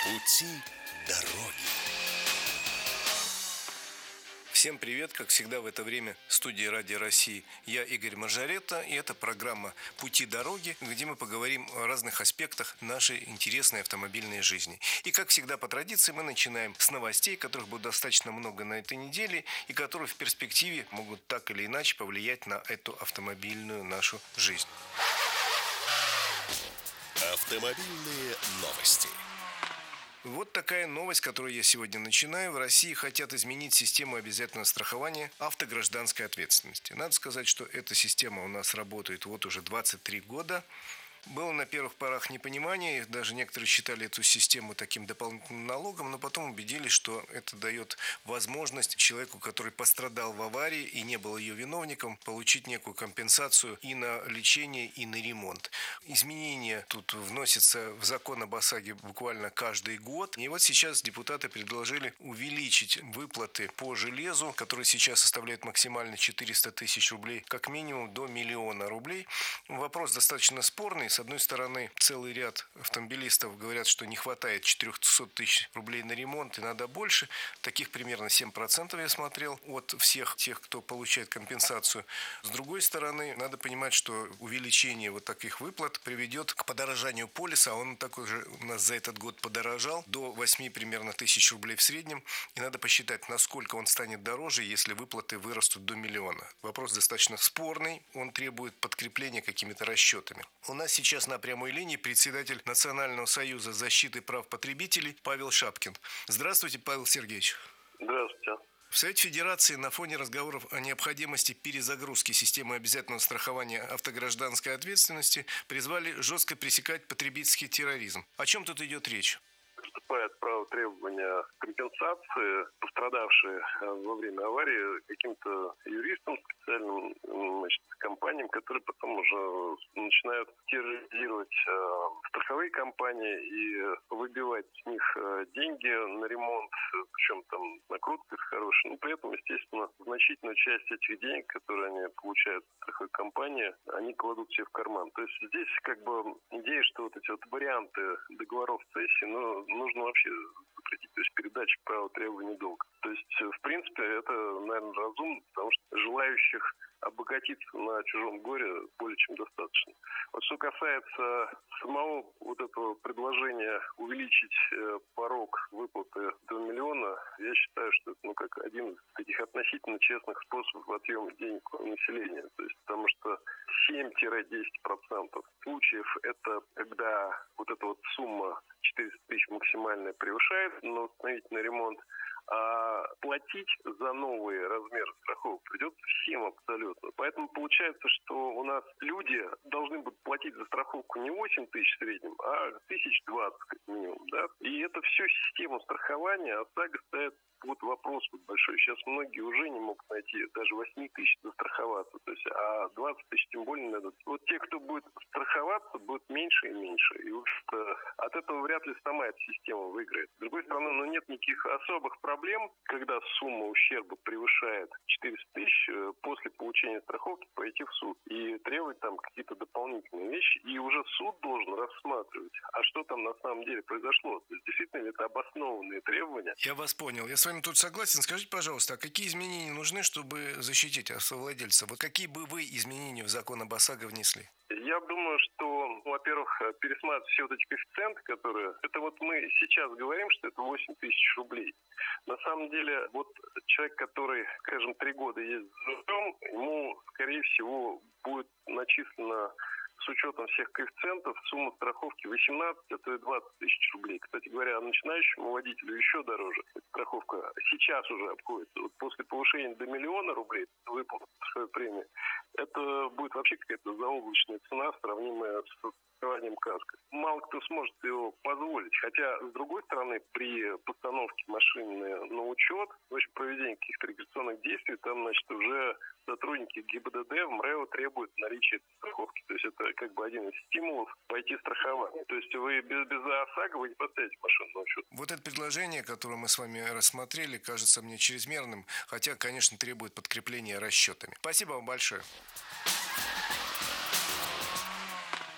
Пути дороги. Всем привет, как всегда в это время в студии Радио России. Я Игорь Маржаретта, и это программа «Пути дороги», где мы поговорим о разных аспектах нашей интересной автомобильной жизни. И как всегда по традиции мы начинаем с новостей, которых будет достаточно много на этой неделе, и которые в перспективе могут так или иначе повлиять на эту автомобильную нашу жизнь. Автомобильные новости. Вот такая новость, которую я сегодня начинаю. В России хотят изменить систему обязательного страхования автогражданской ответственности. Надо сказать, что эта система у нас работает вот уже 23 года. Было на первых порах непонимание, даже некоторые считали эту систему таким дополнительным налогом, но потом убедились, что это дает возможность человеку, который пострадал в аварии и не был ее виновником, получить некую компенсацию и на лечение, и на ремонт. Изменения тут вносятся в закон об ОСАГО буквально каждый год. И вот сейчас депутаты предложили увеличить выплаты по железу, которые сейчас составляют максимально 400 тысяч рублей, как минимум до 1 000 000 рублей. Вопрос достаточно спорный. С одной стороны, целый ряд автомобилистов говорят, что не хватает 400 тысяч рублей на ремонт и надо больше. Таких примерно 7% я смотрел от всех тех, кто получает компенсацию. С другой стороны, надо понимать, что увеличение вот таких выплат приведет к подорожанию полиса. Он такой же у нас за этот год подорожал до 8 примерно тысяч рублей в среднем. И надо посчитать, насколько он станет дороже, если выплаты вырастут до 1 000 000. Вопрос достаточно спорный. Он требует подкрепления какими-то расчетами. У нас сейчас на прямой линии председатель Национального союза защиты прав потребителей Павел Шапкин. Здравствуйте, Павел Сергеевич. Здравствуйте. В Совете Федерации на фоне разговоров о необходимости перезагрузки системы обязательного страхования автогражданской ответственности призвали жестко пресекать потребительский терроризм. О чем тут идет речь? Вступает право требования компенсации, пострадавшие во время аварии, каким-то юристам, специальным компаниям, которые потом уже начинают терроризировать страховые компании и выбивать с них деньги на ремонт, причем там накрутка хорошая. Но при этом, естественно, значительную часть этих денег, которые они получают от страховой компании, они кладут себе в карман. То есть здесь как бы идея, что вот эти вот варианты договоров цессии, нужно вообще запретить, то есть передача права требований долга. То есть, в принципе, это, наверное, разумно, потому что желающих обогатиться на чужом горе более чем достаточно. Вот что касается самого вот этого предложения увеличить порог выплаты до 1 000 000, я считаю, что это как один из таких относительно честных способов отъема денег у населения. То есть, потому что 7-10% случаев это когда вот эта вот сумма 400 тысяч максимальная превышает на восстановительный ремонт, а платить за новые размеры страховок придется всем абсолютно. Поэтому получается, что у нас люди должны будут платить за страховку не 8 тысяч в среднем, а 1020 как минимум. Да? И это всю систему страхования ОСАГО ставит вот вопрос большой. Сейчас многие уже не могут найти даже 8 тысяч застраховаться. То есть, а 20 тысяч тем более надо. Вот те, кто будет страховаться, будет меньше и меньше. И вот от этого вряд ли сама эта система выиграет. С другой стороны, нет никаких особых проблем, когда сумма ущерба превышает 400 тысяч, после получения страховки пойти в суд и требовать там какие-то дополнительные вещи. И уже суд должен рассматривать, а что там на самом деле произошло. То есть, действительно ли это обоснованные требования. Я вас понял. Я с вами тут согласен. Скажите, пожалуйста, а какие изменения нужны, чтобы защитить автовладельца? Вот какие бы вы изменения в закон об ОСАГО внесли? Я думаю, что, во-первых, пересматривать все вот эти коэффициенты, которые... Это вот мы сейчас говорим, что это 8 тысяч рублей. На самом деле, вот человек, который, скажем, 3 года ездит за рулем, ему, скорее всего, будет начислено с учетом всех коэффициентов сумма страховки 18, а то и 20 тысяч рублей. Кстати говоря, начинающему водителю еще дороже. Страховка сейчас уже обходится. Вот после повышения до 1 000 000 рублей выплаты своей премии, это будет вообще какая-то заоблачная цена, сравнимая с страхованием каско. Мало кто сможет его позволить. Хотя, с другой стороны, при постановке машины на учет, в общем, проведении каких-то регистрационных действий, там, значит, уже сотрудники ГИБДД в МРЭО требуют наличия этой страховки. То есть это как бы один из стимулов пойти страховать. То есть вы без ОСАГО вы не поставите машину на учет. Вот это предложение, которое мы с вами рассмотрели, кажется мне чрезмерным, хотя, конечно, требует подкрепления расчетами. Спасибо вам большое.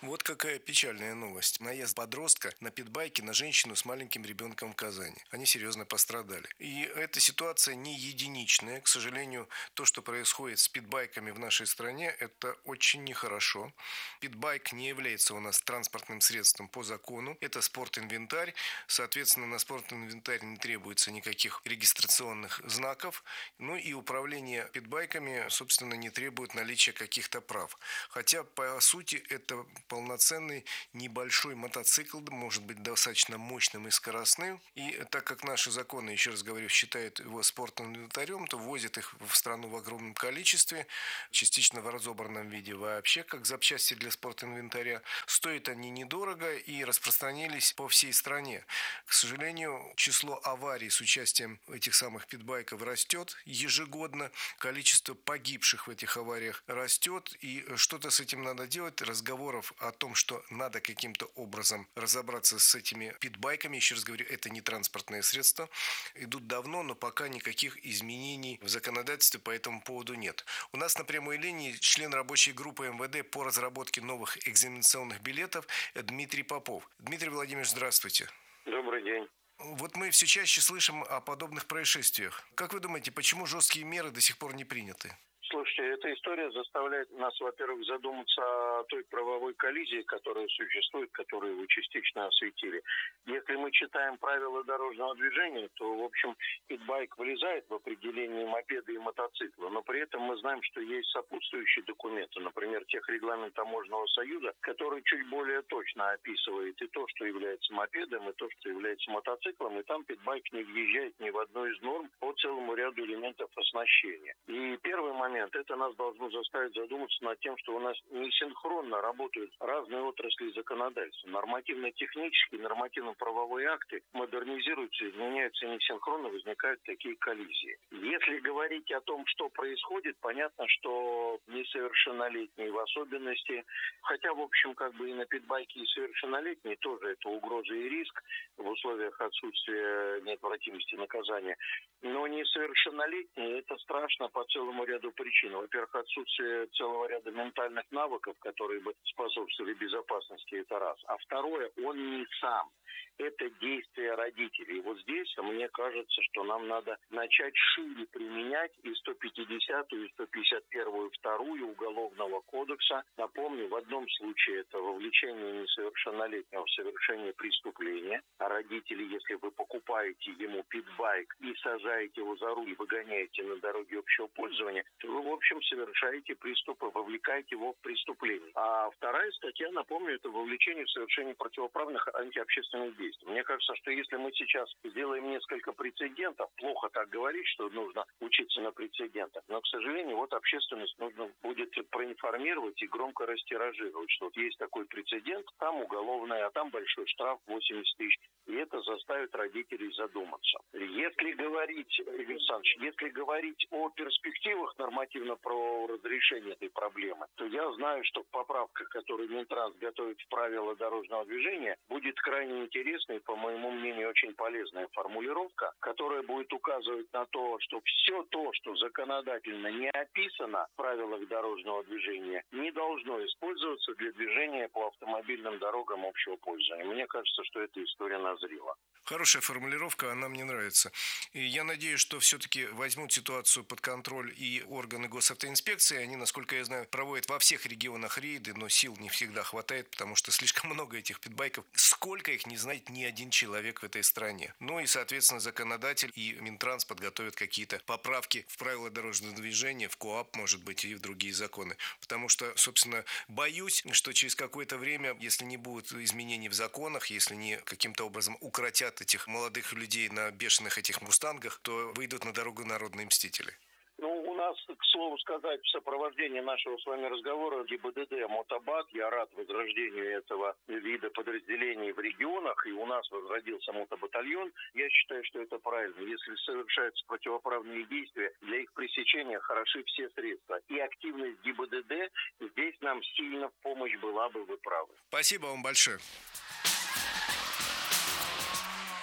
Вот какая печальная новость. Наезд подростка на питбайке на женщину с маленьким ребенком в Казани. Они серьезно пострадали. И эта ситуация не единичная. К сожалению, то, что происходит с питбайками в нашей стране, это очень нехорошо. Питбайк не является у нас транспортным средством по закону. Это спортинвентарь. Соответственно, на спортинвентарь не требуется никаких регистрационных знаков. Ну и управление питбайками, собственно, не требует наличия каких-то прав. Хотя, по сути, это полноценный небольшой мотоцикл, может быть достаточно мощным и скоростным. И так как наши законы, еще раз говорю, считают его спортивным инвентарем, то возят их в страну в огромном количестве, частично в разобранном виде вообще, как запчасти для спортинвентаря. Стоят они недорого и распространились по всей стране. К сожалению, число аварий с участием этих самых питбайков растет ежегодно. Количество погибших в этих авариях растет. И что-то с этим надо делать. Разговоров о том, что надо каким-то образом разобраться с этими питбайками, еще раз говорю, это не транспортное средство, идут давно, но пока никаких изменений в законодательстве по этому поводу нет. У нас на прямой линии член рабочей группы МВД по разработке новых экзаменационных билетов Дмитрий Попов. Дмитрий Владимирович, здравствуйте. Добрый день. Вот мы все чаще слышим о подобных происшествиях. Как вы думаете, почему жесткие меры до сих пор не приняты? Слушайте, эта история заставляет нас, во-первых, задуматься о той правовой коллизии, которая существует, которую вы частично осветили. Если мы читаем правила дорожного движения, то, в общем, питбайк влезает в определение мопеда и мотоцикла, но при этом мы знаем, что есть сопутствующие документы, например, техрегламент Таможенного союза, который чуть более точно описывает и то, что является мопедом, и то, что является мотоциклом, и там питбайк не въезжает ни в одну из норм по целому ряду элементов оснащения. И первый момент, это нас должно заставить задуматься над тем, что у нас несинхронно работают разные отрасли законодательства. Нормативно-технические, нормативно-правовые акты модернизируются, изменяются несинхронно, возникают такие коллизии. Если говорить о том, что происходит, понятно, что несовершеннолетние в особенности, хотя, в общем, как бы и на питбайке и совершеннолетние тоже это угроза и риск в условиях отсутствия неотвратимости наказания. Но несовершеннолетние это страшно по целому ряду причин. Во-первых, отсутствие целого ряда ментальных навыков, которые бы способствовали безопасности, это раз. А второе, он не сам. Это действия родителей. И вот здесь, мне кажется, что нам надо начать шире применять и 150-ю, и 151-ю, вторую Уголовного кодекса. Напомню, в одном случае это вовлечение несовершеннолетнего в совершение преступления. А родители, если вы покупаете ему питбайк и сажаете его за руль, выгоняете на дороге общего пользования, то вы, в общем, совершаете приступы, вовлекаете его в преступление. А вторая статья, напомню, это вовлечение в совершение противоправных антиобщественных действий. Мне кажется, что если мы сейчас сделаем несколько прецедентов, плохо так говорить, что нужно учиться на прецедентах, но, к сожалению, вот общественность нужно будет проинформировать и громко растиражировать, что вот есть такой прецедент, там уголовное, а там большой штраф 80 тысяч, и это заставит родителей задуматься. Если говорить, Игорь Александрович, если говорить о перспективах нормативно-правового разрешения этой проблемы, то я знаю, что поправка, которую Минтранс готовит в правила дорожного движения, будет крайне интересной, по моему мнению, очень полезная формулировка, которая будет указывать на то, что все то, что законодательно не описано в правилах дорожного движения, не должно использоваться для движения по автомобильным дорогам общего пользования. Мне кажется, что эта история назрела. Хорошая формулировка, она мне нравится. И я надеюсь, что все-таки возьмут ситуацию под контроль и органы госавтоинспекции. Они, насколько я знаю, проводят во всех регионах рейды, но сил не всегда хватает, потому что слишком много этих питбайков. Сколько их не знает ни один человек в этой стране. Ну и, соответственно, законодатель и Минтранс подготовят какие-то поправки в правила дорожного движения, в КоАП, может быть, и в другие законы. Потому что, собственно, боюсь, что через какое-то время, если не будет изменений в законах, если не каким-то образом укротят этих молодых людей на бешеных этих мустангах, то выйдут на дорогу народные мстители. Ну, у нас, к слову сказать, в сопровождении нашего с вами разговора ГИБДД «Мотобат», я рад возрождению этого вида подразделений в регионах, и у нас возродился мотобатальон. Я считаю, что это правильно. Если совершаются противоправные действия, для их пресечения хороши все средства. И активность ГИБДД здесь нам сильно в помощь была бы, вы правы. Спасибо вам большое.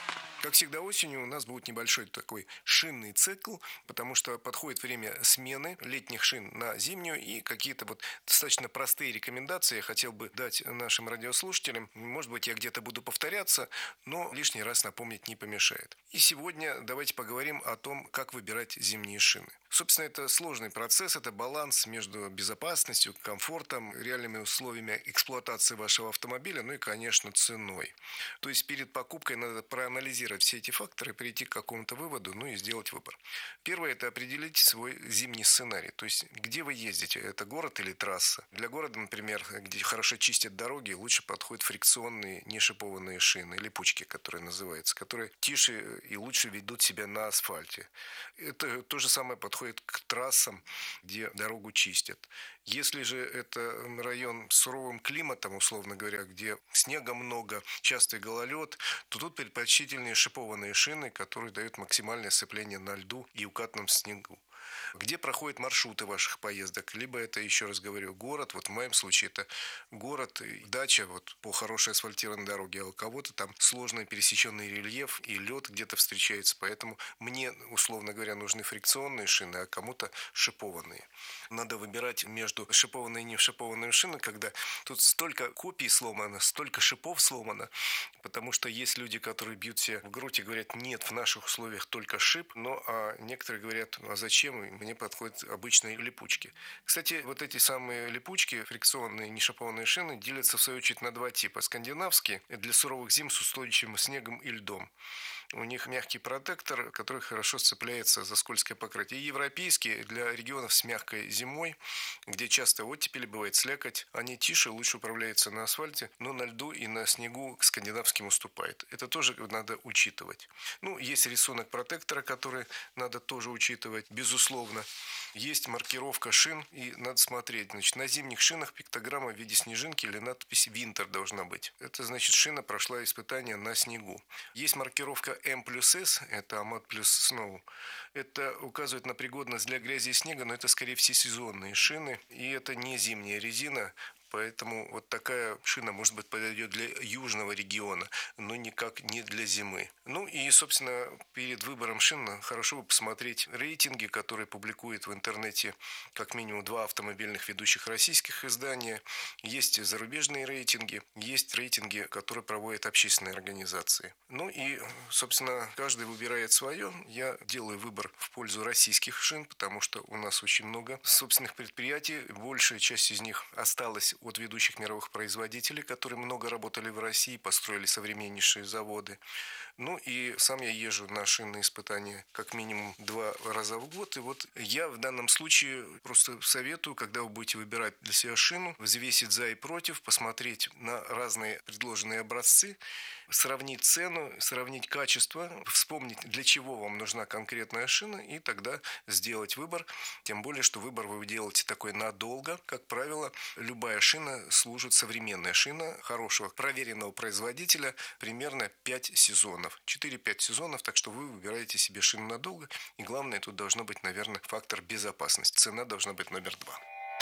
Как всегда осенью у нас будет небольшой такой шинный цикл, потому что подходит время смены летних шин на зимнюю, и какие-то вот достаточно простые рекомендации я хотел бы дать нашим радиослушателям. Может быть, я где-то буду повторяться, но лишний раз напомнить не помешает. И сегодня давайте поговорим о том, как выбирать зимние шины. Собственно, это сложный процесс, это баланс между безопасностью, комфортом, реальными условиями эксплуатации вашего автомобиля, ну и, конечно, ценой. То есть перед покупкой надо проанализировать все эти факторы, прийти к какому-то выводу, ну и сделать выбор. Первое – это определить свой зимний сценарий, то есть где вы ездите, это город или трасса. Для города, например, где хорошо чистят дороги, лучше подходят фрикционные, не шипованные шины, липучки, которые называются, которые тише и лучше ведут себя на асфальте. Это то же самое подходит к трассам, где дорогу чистят. Если же это район с суровым климатом, условно говоря, где снега много, частый гололед, то тут предпочтительнее шипованные шины, которые дают максимальное сцепление на льду и укатанном снегу. Где проходят маршруты ваших поездок? Либо это, еще раз говорю, город. Вот в моем случае это город и дача вот по хорошей асфальтированной дороге. А у кого-то там сложный пересеченный рельеф и лед где-то встречается. Поэтому мне, условно говоря, нужны фрикционные шины, а кому-то шипованные. Надо выбирать между шипованной и не шипованной шиной, когда тут столько копий сломано, столько шипов сломано. Потому что есть люди, которые бьют себе в грудь и говорят, нет, в наших условиях только шип. Но а некоторые говорят, а зачем? Мне подходят обычные липучки. Кстати, вот эти самые липучки, фрикционные, не шипованные шины, делятся в свою очередь на два типа. Скандинавские для суровых зим с устойчивым снегом и льдом. У них мягкий протектор, который хорошо сцепляется за скользкое покрытие. И европейские для регионов с мягкой зимой, где часто оттепели, бывает слякоть. Они тише, лучше управляются на асфальте, но на льду и на снегу к скандинавским уступает. Это тоже надо учитывать. Ну, есть рисунок протектора, который надо тоже учитывать, безусловно. Есть маркировка шин, и надо смотреть. Значит, на зимних шинах пиктограмма в виде снежинки или надпись «Винтер» должна быть. Это значит, шина прошла испытание на снегу. Есть маркировка M+S, это Амат плюс Snow. Это указывает на пригодность для грязи и снега, но это скорее всесезонные шины, и это не зимняя резина. Поэтому вот такая шина, может быть, подойдет для южного региона, но никак не для зимы. Ну и, собственно, перед выбором шин хорошо бы посмотреть рейтинги, которые публикуют в интернете как минимум два автомобильных ведущих российских издания. Есть зарубежные рейтинги, есть рейтинги, которые проводят общественные организации. Ну и, собственно, каждый выбирает свое. Я делаю выбор в пользу российских шин, потому что у нас очень много собственных предприятий. Большая часть из них осталась от ведущих мировых производителей, которые много работали в России, построили современнейшие заводы. Ну и сам я езжу на шинные испытания как минимум 2 раза в год. И вот я в данном случае просто советую, когда вы будете выбирать для себя шину, взвесить за и против, посмотреть на разные предложенные образцы, сравнить цену, сравнить качество, вспомнить, для чего вам нужна конкретная шина, и тогда сделать выбор. Тем более, что выбор вы делаете такой надолго. Как правило, любая шина служит, современная шина хорошего, проверенного производителя, примерно 5 сезонов. 4-5 сезонов, так что вы выбираете себе шину надолго. И главное, тут должно быть, наверное, фактор безопасности. Цена должна быть номер 2.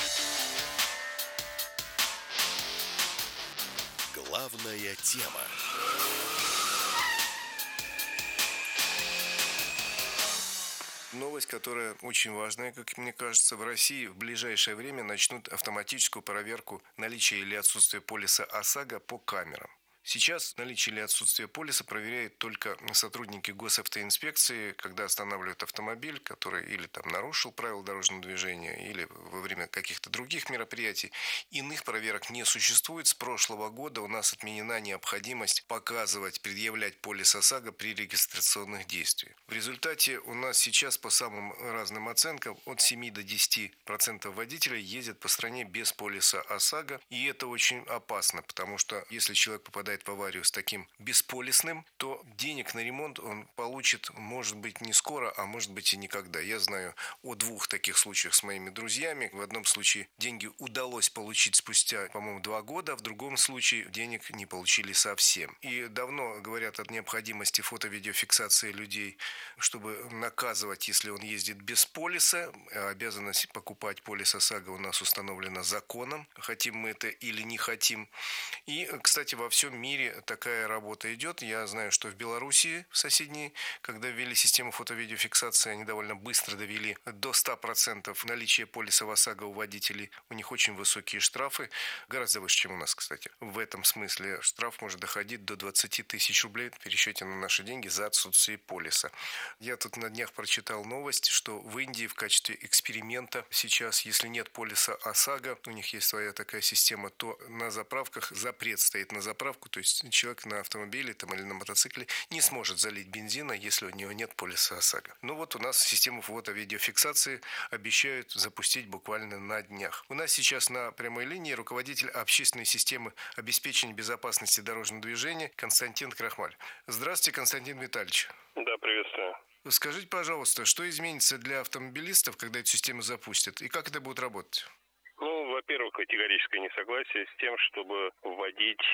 Главная тема. Новость, которая очень важная, как мне кажется, в России в ближайшее время начнут автоматическую проверку наличия или отсутствия полиса ОСАГО по камерам. Сейчас наличие или отсутствие полиса проверяют только сотрудники госавтоинспекции, когда останавливают автомобиль, который или там нарушил правила дорожного движения, или во время каких-то других мероприятий. Иных проверок не существует. С прошлого года у нас отменена необходимость показывать, предъявлять полис ОСАГО при регистрационных действиях. В результате у нас сейчас по самым разным оценкам от 7 до 10% водителей ездят по стране без полиса ОСАГО. И это очень опасно, потому что если человек попадает в аварию с таким бесполисным, то денег на ремонт он получит, может быть, не скоро, а может быть и никогда. Я знаю о 2 таких случаях с моими друзьями. В одном случае деньги удалось получить спустя, по-моему, 2 года, в другом случае денег не получили совсем. И давно говорят о необходимости фото-видеофиксации людей, чтобы наказывать, если он ездит без полиса. Обязанность покупать полис ОСАГО у нас установлена законом, хотим мы это или не хотим. И, кстати, во всем мире такая работа идет. Я знаю, что в Белоруссии, в соседней, когда ввели систему фото-видеофиксации, они довольно быстро довели до 100% наличия полиса ОСАГО у водителей. У них очень высокие штрафы, гораздо выше, чем у нас, кстати. В этом смысле штраф может доходить до 20 тысяч рублей в пересчете на наши деньги за отсутствие полиса. Я тут на днях прочитал новость, что в Индии в качестве эксперимента сейчас, если нет полиса ОСАГО, у них есть своя такая система, то на заправках запрет стоит на заправку, то есть человек на автомобиле там, или на мотоцикле не сможет залить бензина, если у него нет полиса ОСАГО. Ну вот у нас систему фото-видеофиксации обещают запустить буквально на днях. У нас сейчас на прямой линии руководитель общественной системы обеспечения безопасности дорожного движения Константин Крахмаль. Здравствуйте, Константин Витальевич. Да, приветствую. Скажите, пожалуйста, что изменится для автомобилистов, когда эту систему запустят, и как это будет работать? Ну, во-первых, категорическое несогласие с тем, чтобы вводить